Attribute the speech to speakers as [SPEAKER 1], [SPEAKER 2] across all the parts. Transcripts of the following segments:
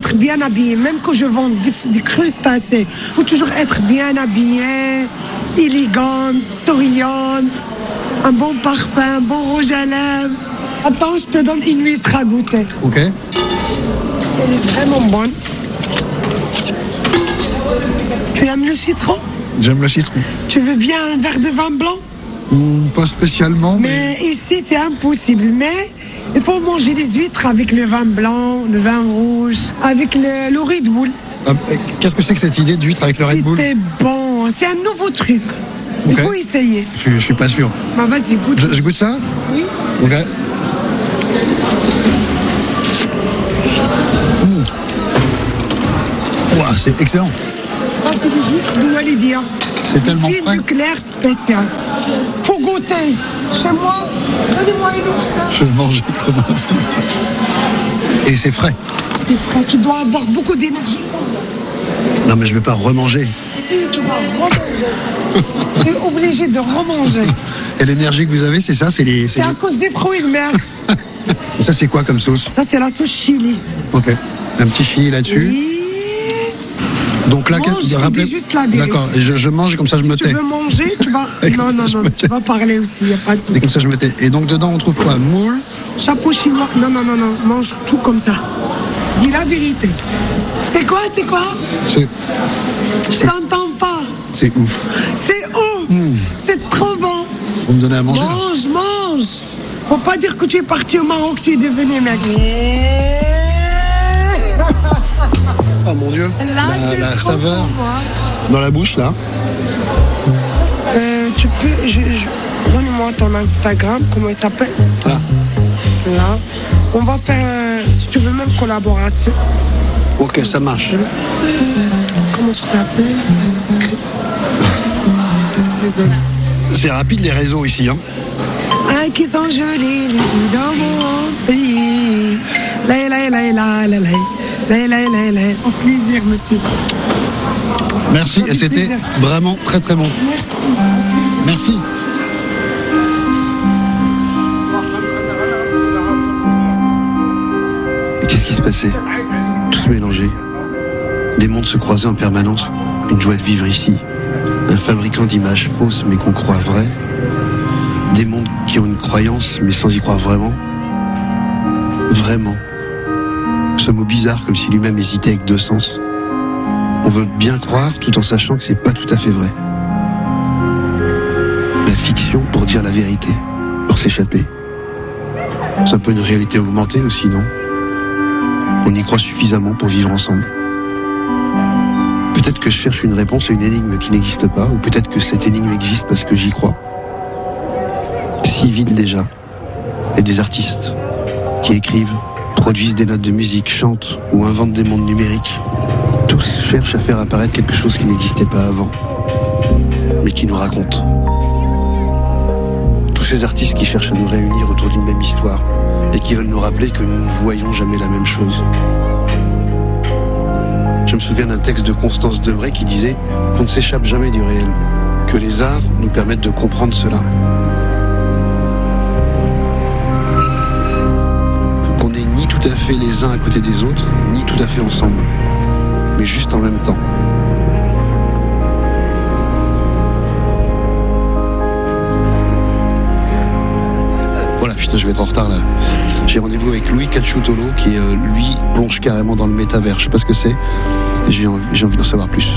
[SPEAKER 1] être bien habillé. Même quand je vends des crustacés, faut toujours être bien habillé, élégante, souriante, un bon parfum, un bon rouge à lèvres. Attends, je te donne une huître à goûter.
[SPEAKER 2] Ok.
[SPEAKER 1] Elle est vraiment bonne. Tu aimes le citron?
[SPEAKER 2] J'aime le citron.
[SPEAKER 1] Tu veux bien un verre de vin blanc?
[SPEAKER 2] Pas spécialement,
[SPEAKER 1] mais ici, c'est impossible. Mais il faut manger des huîtres avec le vin blanc, le vin rouge, avec le Red Bull.
[SPEAKER 2] Qu'est-ce que c'est que cette idée d'huître avec le Red Bull?
[SPEAKER 1] C'était bon. C'est un nouveau truc. Il faut essayer.
[SPEAKER 2] Je suis pas sûr.
[SPEAKER 1] Bah, vas-y, goûte.
[SPEAKER 2] Je goûte ça?
[SPEAKER 1] Oui.
[SPEAKER 2] Ok. Wow, c'est excellent.
[SPEAKER 1] Ça, c'est des huîtres de Walidia.
[SPEAKER 2] C'est tellement frais.
[SPEAKER 1] Une claire spéciale. Faut goûter. Chez moi, donnez-moi une oursin.
[SPEAKER 2] Je vais manger comme un fou. Et c'est frais.
[SPEAKER 1] C'est frais. Tu dois avoir beaucoup d'énergie.
[SPEAKER 2] Non, mais je vais pas remanger.
[SPEAKER 1] Si, tu vas remanger. Tu es obligé de remanger.
[SPEAKER 2] Et l'énergie que vous avez, c'est ça?
[SPEAKER 1] C'est à cause des fruits de mer.
[SPEAKER 2] Et ça, c'est quoi comme sauce?
[SPEAKER 1] Ça, c'est la sauce chili.
[SPEAKER 2] Ok. Un petit chili là-dessus.
[SPEAKER 1] Oui.
[SPEAKER 2] Donc là,
[SPEAKER 1] juste la vérité.
[SPEAKER 2] D'accord, et je mange comme ça je me tais.
[SPEAKER 1] Si tu veux manger, tu vas... non, tu vas parler aussi, il n'y a pas de souci.
[SPEAKER 2] Et comme ça je me tais. Et donc dedans on trouve quoi? Moule?
[SPEAKER 1] Chapeau chinois. Non, mange tout comme ça. Dis la vérité. C'est quoi? Je t'entends pas.
[SPEAKER 2] C'est ouf.
[SPEAKER 1] C'est ouf. C'est trop bon.
[SPEAKER 2] Vous me donnez à manger?
[SPEAKER 1] Mange. Faut pas dire que tu es parti au Maroc, tu es devenu mec.
[SPEAKER 2] Oh mon Dieu, la saveur dans la bouche là.
[SPEAKER 1] Tu peux, donne-moi ton Instagram, comment il s'appelle?
[SPEAKER 2] Là.
[SPEAKER 1] On va faire, si tu veux, même collaboration.
[SPEAKER 2] Ok, ça marche.
[SPEAKER 1] Comment tu t'appelles? Désolé.
[SPEAKER 2] C'est rapide les réseaux ici, hein.
[SPEAKER 1] Ah, qui sont jolies les filles dans mon pays. Au plaisir, monsieur.
[SPEAKER 2] Merci, et c'était vraiment très très bon. Merci. Qu'est-ce qui se passait? Tout se mélangeait. Des mondes se croisaient en permanence. Une joie de vivre ici. Un fabricant d'images fausses mais qu'on croit vraies. Des mondes qui ont une croyance mais sans y croire vraiment. Vraiment. Ce mot bizarre comme si lui-même hésitait avec deux sens. On veut bien croire tout en sachant que c'est pas tout à fait vrai. La fiction pour dire la vérité, pour s'échapper. C'est un peu une réalité augmentée aussi, non? On y croit suffisamment pour vivre ensemble. Peut-être que je cherche une réponse à une énigme qui n'existe pas, ou peut-être que cette énigme existe parce que j'y crois. Si vide déjà. Et des artistes qui écrivent, produisent des notes de musique, chantent ou inventent des mondes numériques. Tous cherchent à faire apparaître quelque chose qui n'existait pas avant, mais qui nous raconte. Tous ces artistes qui cherchent à nous réunir autour d'une même histoire et qui veulent nous rappeler que nous ne voyons jamais la même chose. Je me souviens d'un texte de Constance Debray qui disait qu'on ne s'échappe jamais du réel, que les arts nous permettent de comprendre cela. Qu'on n'est ni tout à fait les uns à côté des autres, ni tout à fait ensemble, mais juste en même temps. Voilà, putain, je vais être en retard là. J'ai rendez-vous avec Louis Cacciutolo qui, lui, plonge carrément dans le métavers. Je sais pas ce que c'est. J'ai envie d'en savoir plus.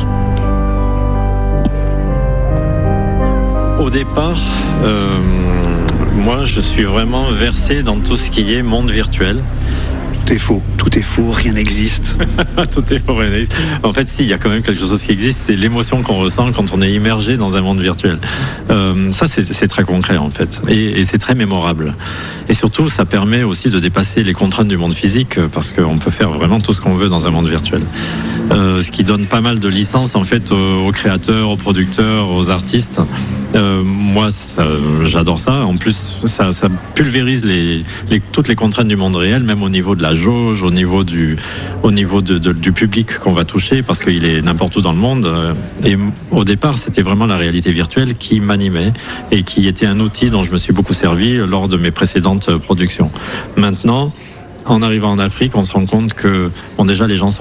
[SPEAKER 3] Au départ, moi, je suis vraiment versé dans tout ce qui est monde virtuel.
[SPEAKER 2] Tout est faux, rien n'existe.
[SPEAKER 3] Tout est faux, rien n'existe. En fait, si, il y a quand même quelque chose qui existe, c'est l'émotion qu'on ressent quand on est immergé dans un monde virtuel. Ça, c'est très concret, en fait. Et c'est très mémorable. Et surtout, ça permet aussi de dépasser les contraintes du monde physique, parce qu'on peut faire vraiment tout ce qu'on veut dans un monde virtuel. Ce qui donne pas mal de licences, en fait, aux créateurs, aux producteurs, aux artistes. Moi, j'adore ça. En plus, ça pulvérise toutes les contraintes du monde réel, même au niveau de la jauge, au niveau du public qu'on va toucher, parce qu'il est n'importe où dans le monde. Et au départ, c'était vraiment la réalité virtuelle qui m'animait et qui était un outil dont je me suis beaucoup servi lors de mes précédentes productions. Maintenant, en arrivant en Afrique, on se rend compte que, déjà, les gens sont